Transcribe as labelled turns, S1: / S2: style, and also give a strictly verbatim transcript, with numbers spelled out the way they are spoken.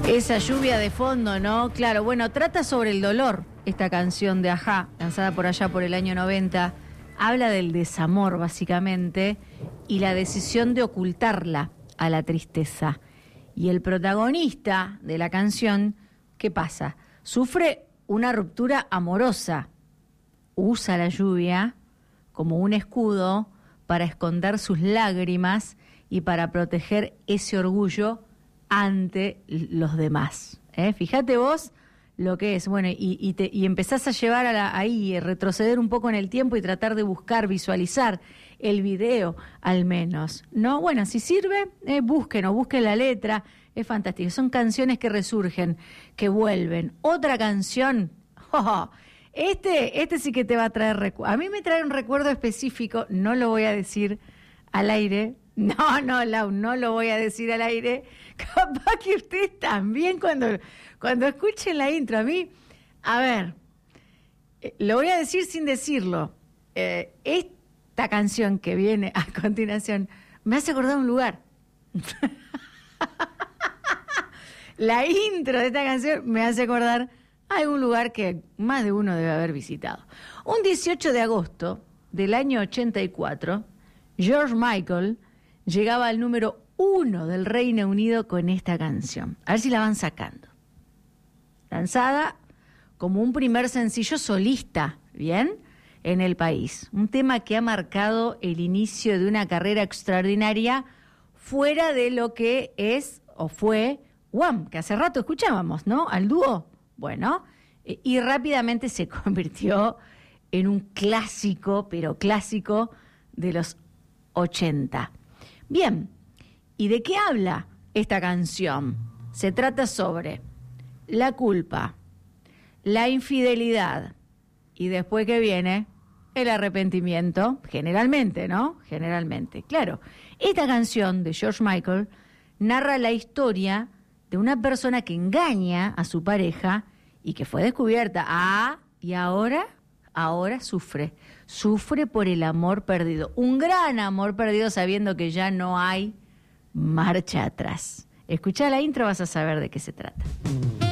S1: Esa lluvia de fondo, ¿no? Claro, bueno, trata sobre el dolor esta canción de A-ha, lanzada por allá por el año noventa. Habla del desamor, básicamente, y la decisión de ocultarla a la tristeza. Y el protagonista de la canción, ¿qué pasa? Sufre una ruptura amorosa. Usa la lluvia como un escudo para esconder sus lágrimas y para proteger ese orgullo ante los demás. ¿eh? Fíjate vos lo que es. Bueno, y, y, te, y empezás a llevar a la, ahí, a retroceder un poco en el tiempo y tratar de buscar, visualizar el video al menos. ¿No? Bueno, si sirve, eh, busquen o busquen la letra. Es fantástico. Son canciones que resurgen, que vuelven. Otra canción. Oh, este, este sí que te va a traer recuerdo. A mí me trae un recuerdo específico, no lo voy a decir al aire. No, no, Lau, no lo voy a decir al aire. Capaz que ustedes también cuando, cuando escuchen la intro. A mí, a ver, eh, lo voy a decir sin decirlo. Eh, esta canción que viene a continuación me hace acordar un lugar. La intro de esta canción me hace acordar a algún lugar que más de uno debe haber visitado. Un dieciocho de agosto del año ochenta y cuatro, George Michael llegaba al número uno del Reino Unido con esta canción. A ver si la van sacando. Lanzada como un primer sencillo solista, ¿bien? En el país. Un tema que ha marcado el inicio de una carrera extraordinaria fuera de lo que es o fue Wham, que hace rato escuchábamos, ¿no? Al dúo. Bueno, y rápidamente se convirtió en un clásico, pero clásico de los ochenta. Bien, ¿y de qué habla esta canción? Se trata sobre la culpa, la infidelidad y después que viene el arrepentimiento, generalmente, ¿no? Generalmente, claro. Esta canción de George Michael narra la historia de una persona que engaña a su pareja y que fue descubierta. Ah, y ahora, ahora sufre. Sufre por el amor perdido. Un gran amor perdido sabiendo que ya no hay marcha atrás. Escuchá la intro, vas a saber de qué se trata.